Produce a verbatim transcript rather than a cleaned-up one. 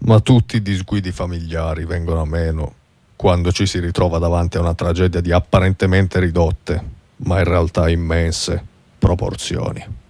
Ma tutti i disguidi familiari vengono a meno quando ci si ritrova davanti a una tragedia di apparentemente ridotte, ma in realtà immense, proporzioni.